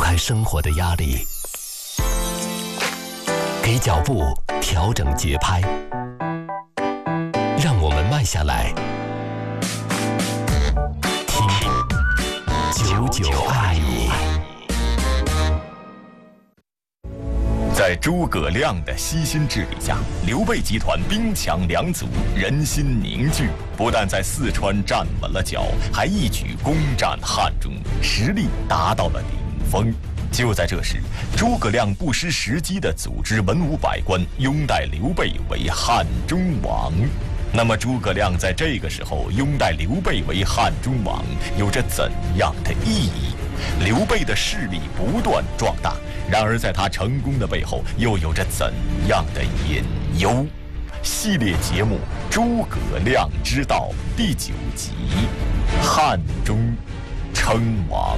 开生活的压力，给脚步调整节拍，让我们慢下来，听久久爱你。 在诸葛亮的悉心治理下，刘备集团兵强粮足，人心凝聚，不但在四川站稳了脚，还一举攻占汉中，实力达到了顶峰。就在这时，诸葛亮不失时机地组织文武百官拥戴刘备为汉中王。那么，诸葛亮在这个时候拥戴刘备为汉中王，有着怎样的意义？刘备的势力不断壮大，然而在他成功的背后，又有着怎样的隐忧？系列节目《诸葛亮之道》第9集：汉中称王。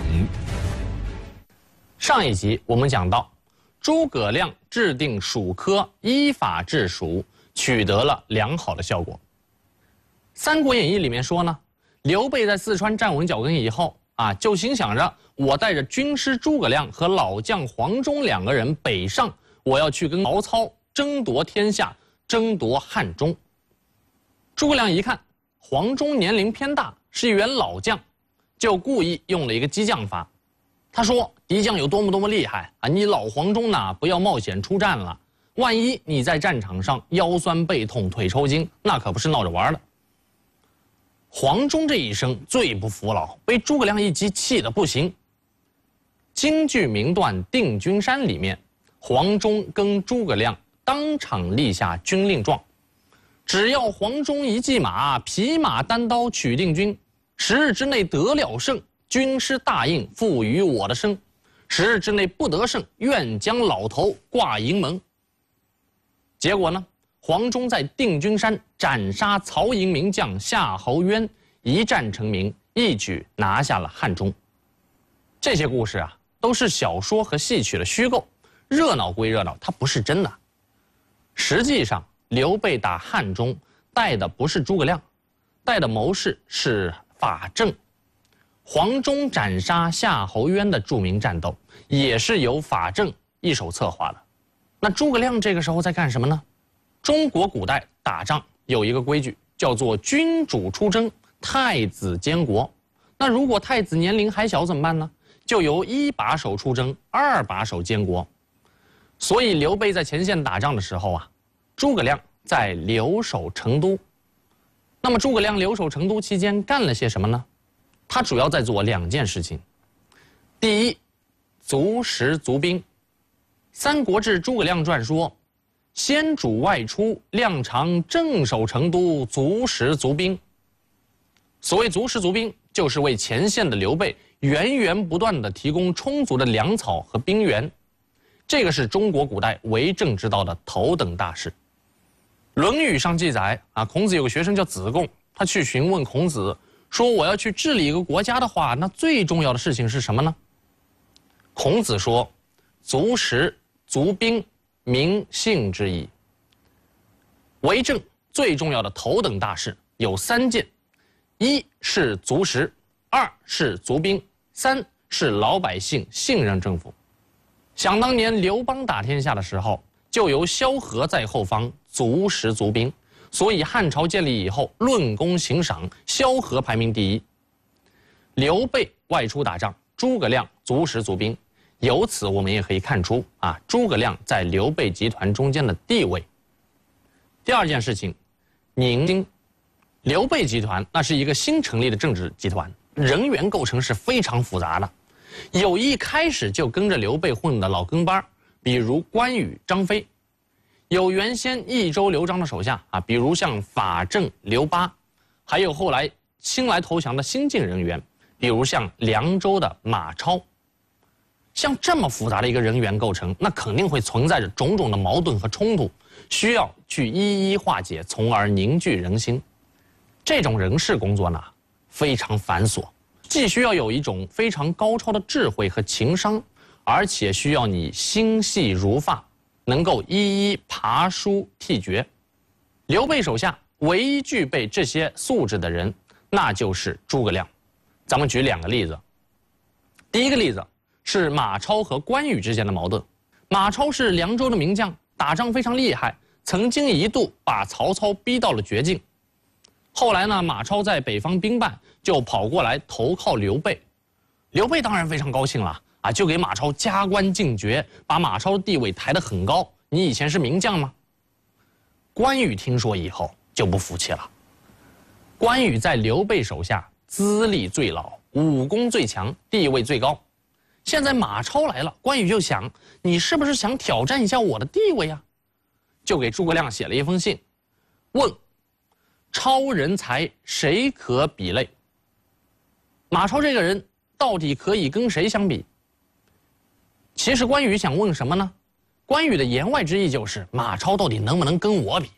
上一集我们讲到，诸葛亮制定蜀科，依法治蜀，取得了良好的效果。《三国演义》里面说呢，刘备在四川站稳脚跟以后就心想着，我带着军师诸葛亮和老将黄忠2个人北上，我要去跟曹操争夺天下，争夺汉中。诸葛亮一看，黄忠年龄偏大，是一员老将，就故意用了一个激将法。他说，敌将有多么厉害你老黄忠呢，不要冒险出战了，万一你在战场上腰酸背痛腿抽筋，那可不是闹着玩的。黄忠这一生最不服老，被诸葛亮一击气得不行。京剧名段《定军山》里面，黄忠跟诸葛亮当场立下军令状，只要黄忠一骑马，匹马单刀取定军，10日之内得了胜，军师大印付于我的身；10日之内不得胜，愿将老头挂营门。结果呢，黄忠在定军山斩杀曹营名将夏侯渊，一战成名，一举拿下了汉中。这些故事都是小说和戏曲的虚构，热闹归热闹，它不是真的。实际上，刘备打汉中带的不是诸葛亮，带的谋士是法正。黄忠斩杀夏侯渊的著名战斗，也是由法正一手策划的。那诸葛亮这个时候在干什么呢？中国古代打仗有一个规矩，叫做君主出征，太子监国。那如果太子年龄还小怎么办呢？就由1把手出征，2把手监国。所以刘备在前线打仗的时候诸葛亮在留守成都。那么诸葛亮留守成都期间干了些什么呢？他主要在做2件事情。第一，足食足兵。《三国志·诸葛亮传》说，先主外出，亮常镇守成都，足食足兵。所谓足食足兵，就是为前线的刘备源源不断地提供充足的粮草和兵源。这个是中国古代为政之道的头等大事。《论语》上记载孔子有个学生叫子贡，他去询问孔子，说我要去治理一个国家的话，那最重要的事情是什么呢？孔子说，足食足兵，民信之矣。为政最重要的头等大事有3件：1是足食，2是足兵，3是老百姓信任政府。想当年刘邦打天下的时候，就由萧何在后方足食足兵，所以汉朝建立以后，论功行赏，萧何排名第1。刘备外出打仗，诸葛亮足食足兵。由此我们也可以看出诸葛亮在刘备集团中间的地位。第2件事情，宁津。刘备集团那是一个新成立的政治集团，人员构成是非常复杂的。有一开始就跟着刘备混的老跟班，比如关羽、张飞；有原先益州刘璋的手下比如像法正、刘巴；还有后来新来投降的新进人员，比如像凉州的马超。像这么复杂的一个人员构成，那肯定会存在着种种的矛盾和冲突，需要去一一化解，从而凝聚人心。这种人事工作呢，非常繁琐，既需要有一种非常高超的智慧和情商，而且需要你心细如发，能够一一爬梳剔决。刘备手下唯一具备这些素质的人，那就是诸葛亮。咱们举2个例子。第一个例子是马超和关羽之间的矛盾。马超是凉州的名将，打仗非常厉害，曾经一度把曹操逼到了绝境。后来呢，马超在北方兵败，就跑过来投靠刘备。刘备当然非常高兴了啊，就给马超加官进爵，把马超的地位抬得很高。你以前是名将吗？关羽听说以后就不服气了。关羽在刘备手下资历最老，武功最强，地位最高。现在马超来了，关羽就想，你是不是想挑战一下我的地位啊？就给诸葛亮写了一封信，问超人才谁可比类？马超这个人到底可以跟谁相比？其实关羽想问什么呢？关羽的言外之意就是马超到底能不能跟我比？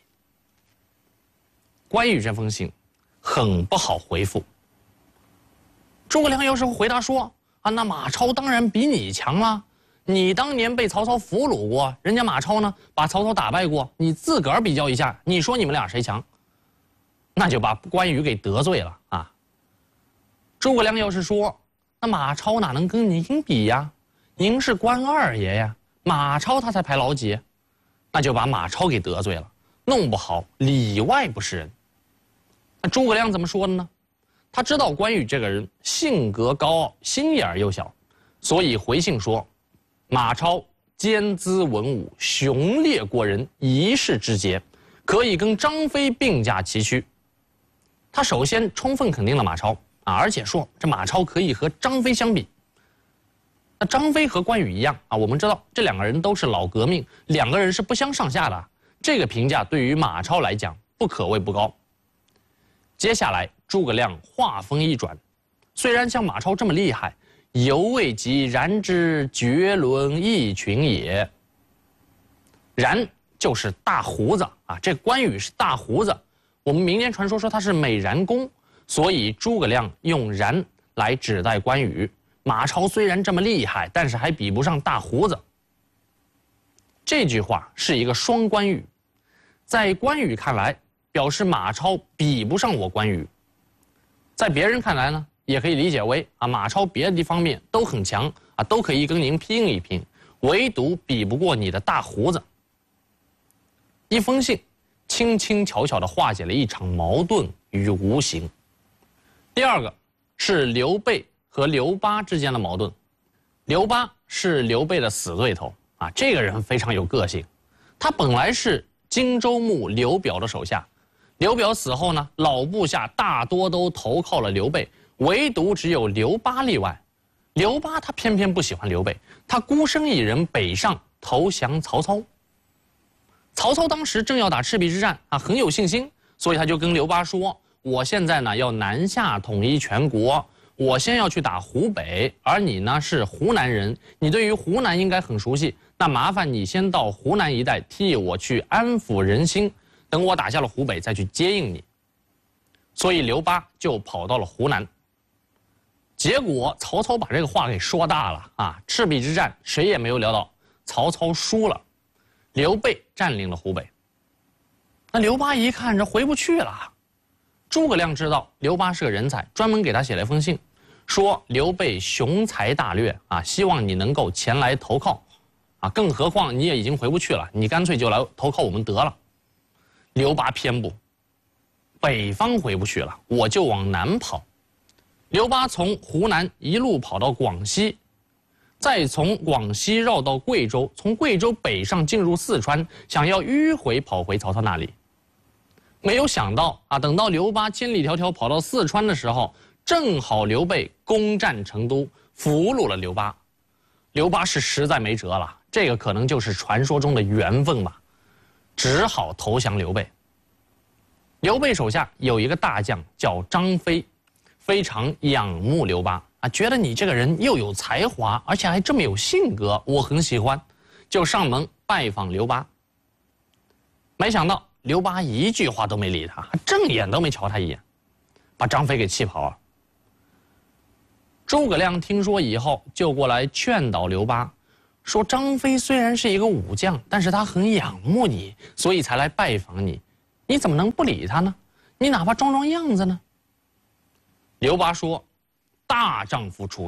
关羽这封信很不好回复。诸葛亮要是回答说啊，那马超当然比你强啦，你当年被曹操俘虏过，人家马超呢把曹操打败过，你自个儿比较一下，你说你们俩谁强？那就把关羽给得罪了啊。诸葛亮要是说，那马超哪能跟您比呀？您是关二爷呀，马超他才排老几，那就把马超给得罪了，弄不好里外不是人。那诸葛亮怎么说的呢？他知道关羽这个人性格高傲，心眼又小，所以回信说，马超兼资文武，雄烈过人，一世之杰，可以跟张飞并驾齐驱。他首先充分肯定了马超啊，而且说这马超可以和张飞相比。那张飞和关羽一样啊，我们知道这两个人都是老革命，两个人是不相上下的，这个评价对于马超来讲不可谓不高。接下来诸葛亮话锋一转，虽然像马超这么厉害，犹未及然之绝伦异群也。然就是大胡子啊，这关羽是大胡子，我们民间传说他是美髯公，所以诸葛亮用髯来指代关羽。马超虽然这么厉害，但是还比不上大胡子。这句话是一个双关语，在关羽看来，表示马超比不上我关羽；在别人看来呢，也可以理解为啊，马超别的方面都很强啊，都可以跟您拼一拼，唯独比不过你的大胡子。一封信，轻轻巧巧地化解了一场矛盾于无形。第二个是刘备和刘巴之间的矛盾。刘巴是刘备的死对头啊，这个人非常有个性。他本来是荆州牧刘表的手下，刘表死后呢，老部下大多都投靠了刘备，唯独只有刘巴例外。刘巴他偏偏不喜欢刘备，他孤身一人北上投降曹操。曹操当时正要打赤壁之战啊，很有信心，所以他就跟刘巴说，我现在呢要南下统一全国，我先要去打湖北，而你呢是湖南人，你对于湖南应该很熟悉，那麻烦你先到湖南一带替我去安抚人心，等我打下了湖北再去接应你。所以刘巴就跑到了湖南。结果曹操把这个话给说大了啊！赤壁之战谁也没有料到曹操输了，刘备占领了湖北。那刘巴一看这回不去了，诸葛亮知道刘巴是个人才，专门给他写了一封信，说刘备雄才大略啊，希望你能够前来投靠啊，更何况你也已经回不去了，你干脆就来投靠我们得了。刘巴偏不，北方回不去了，我就往南跑。刘巴从湖南一路跑到广西，再从广西绕到贵州，从贵州北上进入四川，想要迂回跑回曹操那里。没有想到啊，等到刘巴千里迢迢跑到四川的时候，正好刘备攻占成都，俘虏了刘巴。刘巴是实在没辙了，这个可能就是传说中的缘分吧，只好投降刘备。刘备手下有一个大将叫张飞，非常仰慕刘巴啊，觉得你这个人又有才华，而且还这么有性格，我很喜欢，就上门拜访刘巴。没想到刘巴一句话都没理他，正眼都没瞧他一眼，把张飞给气跑了。诸葛亮听说以后，就过来劝导刘巴，说张飞虽然是一个武将，但是他很仰慕你，所以才来拜访你，你怎么能不理他呢？你哪怕装装样子呢？刘巴说，大丈夫处事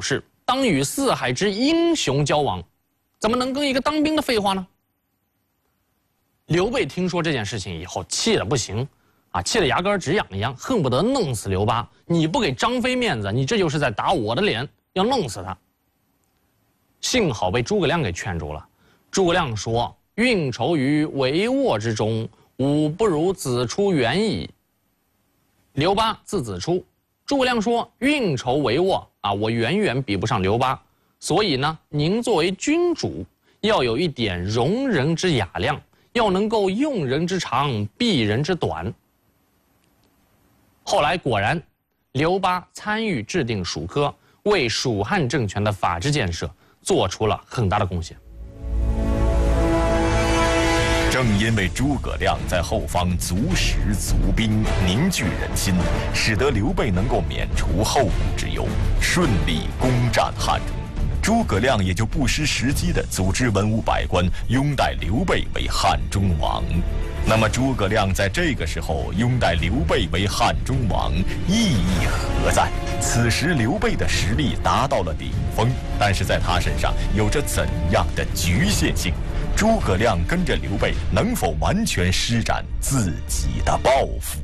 当与四海之英雄交往，怎么能跟一个当兵的废话呢？刘备听说这件事情以后，气得不行，气得牙根直痒一样，恨不得弄死刘巴。你不给张飞面子，你这就是在打我的脸，要弄死他。幸好被诸葛亮给劝住了。诸葛亮说：“运筹于帷幄之中，吾不如子出远矣。”刘巴字子出，诸葛亮说：“运筹帷幄我远远比不上刘巴，所以呢，您作为君主，要有一点容人之雅量。”要能够用人之长，避人之短。后来果然，刘巴参与制定蜀科，为蜀汉政权的法治建设做出了很大的贡献。 正因为诸葛亮在后方足食足兵，凝聚人心，使得刘备能够免除后顾之忧，顺利攻占汉中。诸葛亮也就不失时机地组织文武百官拥戴刘备为汉中王。那么诸葛亮在这个时候拥戴刘备为汉中王，意义何在？此时刘备的实力达到了顶峰，但是在他身上有着怎样的局限性？诸葛亮跟着刘备能否完全施展自己的抱负？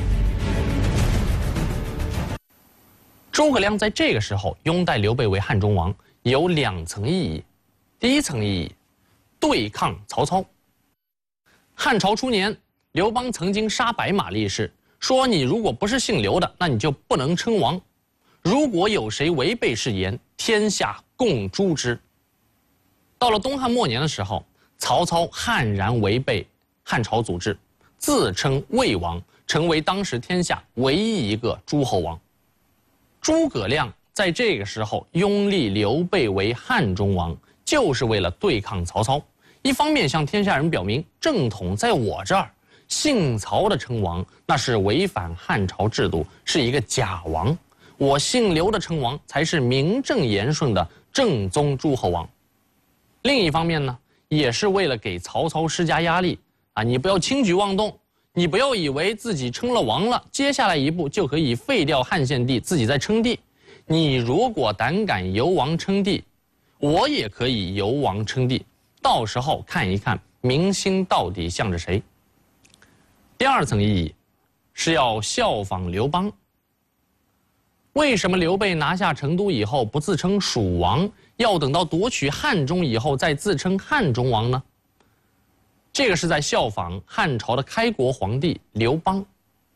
诸葛亮在这个时候拥戴刘备为汉中王，有2层意义。第一层意义，对抗曹操。汉朝初年，刘邦曾经杀白马立誓，说你如果不是姓刘的，那你就不能称王。如果有谁违背誓言，天下共诛之。到了东汉末年的时候，曹操悍然违背汉朝祖制，自称魏王，成为当时天下唯一一个诸侯王。诸葛亮在这个时候拥立刘备为汉中王，就是为了对抗曹操。一方面向天下人表明正统在我这儿，姓曹的称王那是违反汉朝制度，是一个假王。我姓刘的称王才是名正言顺的正宗诸侯王。另一方面呢，也是为了给曹操施加压力你不要轻举妄动，你不要以为自己称了王了，接下来一步就可以废掉汉献帝，自己再称帝。你如果胆敢游王称帝，我也可以游王称帝，到时候看一看民心到底向着谁。第二层意义是要效仿刘邦。为什么刘备拿下成都以后不自称蜀王，要等到夺取汉中以后再自称汉中王呢？这个是在效仿汉朝的开国皇帝刘邦。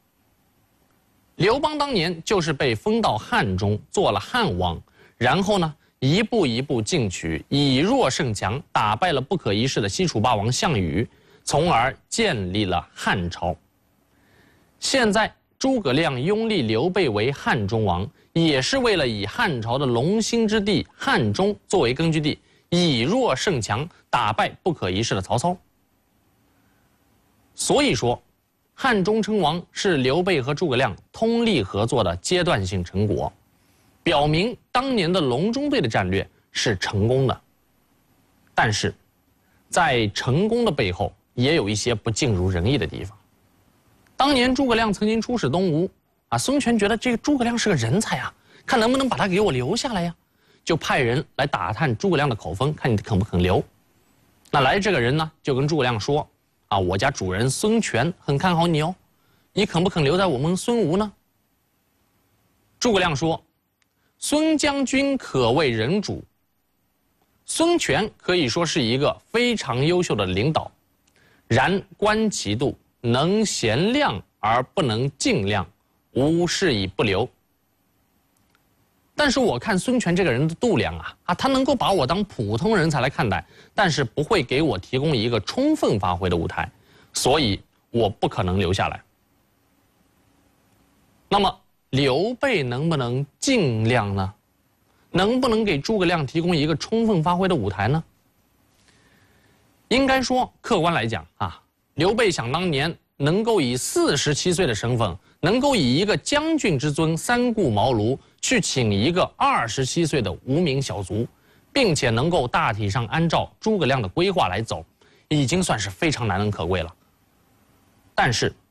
刘邦当年就是被封到汉中做了汉王，然后呢一步一步进取，以弱胜强，打败了不可一世的西楚霸王项羽，从而建立了汉朝。现在诸葛亮拥立刘备为汉中王，也是为了以汉朝的龙兴之地汉中作为根据地，以弱胜强，打败不可一世的曹操。所以说，汉中称王是刘备和诸葛亮通力合作的阶段性成果，表明当年的隆中对的战略是成功的。但是，在成功的背后，也有一些不尽如人意的地方。当年诸葛亮曾经出使东吴，孙权觉得这个诸葛亮是个人才看能不能把他给我留下来呀，就派人来打探诸葛亮的口风，看你肯不肯留。那来这个人呢，就跟诸葛亮说我家主人孙权很看好你哦，你肯不肯留在我们孙吴呢？诸葛亮说，孙将军可谓人主，孙权可以说是一个非常优秀的领导，然观其度，能贤亮而不能尽亮，吾是以不留。但是我看孙权这个人的度量他能够把我当普通人才来看待，但是不会给我提供一个充分发挥的舞台，所以我不可能留下来。那么刘备能不能尽量呢？能不能给诸葛亮提供一个充分发挥的舞台呢？应该说，客观来讲刘备想当年能够以47岁的身份，能够以一个将军之尊三顾茅庐去请一个27岁的无名小卒，并且能够大体上按照诸葛亮的规划来走，已经算是非常难能可贵了。但是